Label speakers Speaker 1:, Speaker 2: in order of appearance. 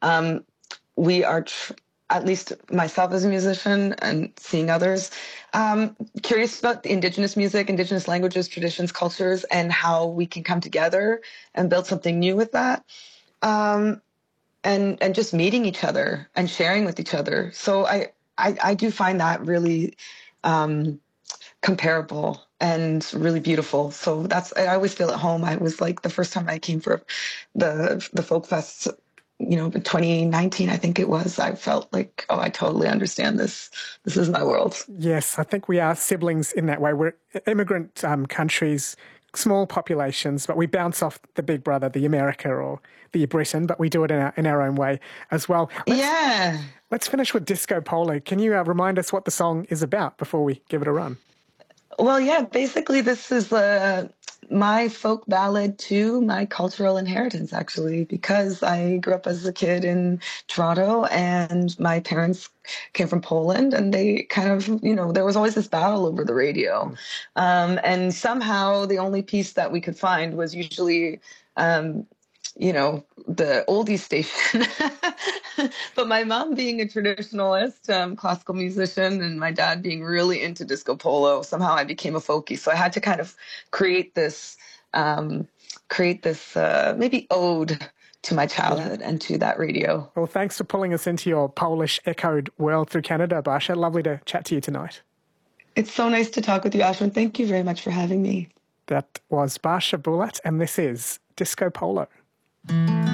Speaker 1: We are, at least myself as a musician and seeing others, curious about the indigenous music, indigenous languages, traditions, cultures, and how we can come together and build something new with that. Um, and just meeting each other and sharing with each other. So I do find that really comparable and really beautiful. So I always feel at home. I was like the first time I came for the Folk Fest, in 2019, I think it was, I felt like, oh, I totally understand this. This is my world.
Speaker 2: Yes, I think we are siblings in that way. We're immigrant countries, small populations, but we bounce off the big brother, the America or the Britain, but we do it in our own way as well. Let's finish with Disco Polo. Can you remind us what the song is about before we give it a run?
Speaker 1: Well, yeah, basically this is my folk ballad to my cultural inheritance, actually, because I grew up as a kid in Toronto and my parents came from Poland, and they kind of, there was always this battle over the radio. And somehow the only piece that we could find was usually the oldie station. But my mom being a traditionalist, classical musician, and my dad being really into disco polo, somehow I became a folkie. So I had to kind of create this maybe ode to my childhood and to that radio.
Speaker 2: Well, thanks for pulling us into your Polish echoed world through Canada, Basia. Lovely to chat to you tonight.
Speaker 1: It's so nice to talk with you, Ashwin. Thank you very much for having me.
Speaker 2: That was Basia Bulat, and this is Disco Polo.